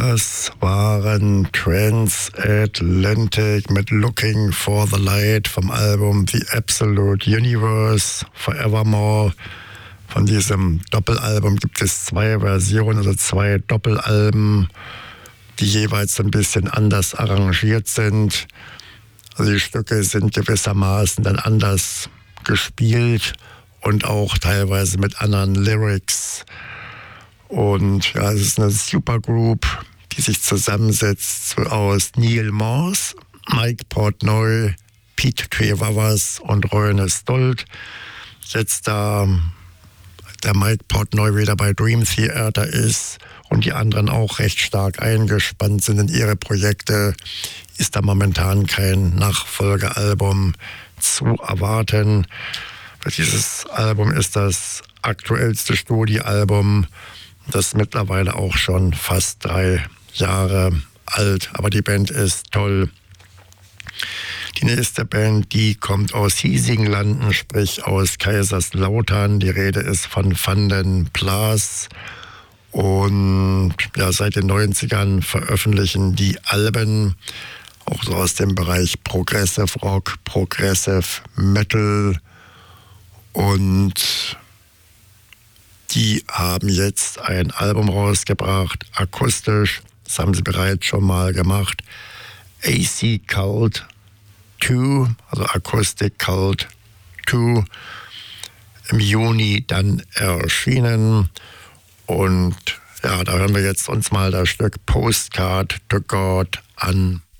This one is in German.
Das waren Transatlantic mit Looking for the Light vom Album The Absolute Universe, Forevermore. Von diesem Doppelalbum gibt es 2 Versionen, also 2 Doppelalben, die jeweils ein bisschen anders arrangiert sind. Also die Stücke sind gewissermaßen dann anders gespielt und auch teilweise mit anderen Lyrics. Und ja, es ist eine Supergroup, die sich zusammensetzt aus Neil Morse, Mike Portnoy, Pete Trevavas und Röne Stolt. Jetzt da der Mike Portnoy wieder bei Dream Theater ist und die anderen auch recht stark eingespannt sind in ihre Projekte, ist da momentan kein Nachfolgealbum zu erwarten. Dieses Album ist das aktuellste Studioalbum, das mittlerweile auch schon fast 3 Jahre alt. Aber die Band ist toll. Die nächste Band, die kommt aus Hiesinglanden, sprich aus Kaiserslautern. Die Rede ist von Van den Plas. Und ja, seit den 90ern veröffentlichen die Alben, auch so aus dem Bereich Progressive Rock, Progressive Metal. Und die haben jetzt ein Album rausgebracht, akustisch, das haben sie bereits schon mal gemacht. AC Cult 2, also Acoustic Cult 2, im Juni dann erschienen. Und ja, da hören wir jetzt uns mal das Stück Postcard to God an.